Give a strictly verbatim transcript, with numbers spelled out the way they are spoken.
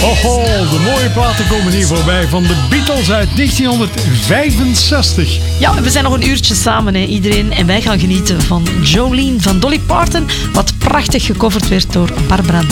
Hoho, de mooie platen komen hier voorbij van de Beatles uit negentienhonderdvijfenzestig. Ja, we zijn nog een uurtje samen, hè, iedereen. En wij gaan genieten van Jolene van Dolly Parton, wat prachtig gecoverd werd door Barbara